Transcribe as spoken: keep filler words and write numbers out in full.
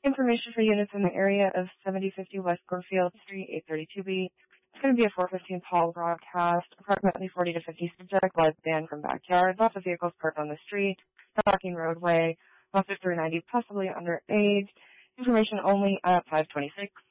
Information for units in the area of seventy fifty West Gorefield Street, eight thirty-two B. It's going to be a four fifteen call broadcast. Approximately forty to fifty subject, live band from backyard. Lots of vehicles parked on the street. Parking roadway. Lots of three ninety, possibly underage. Information only at five twenty-six.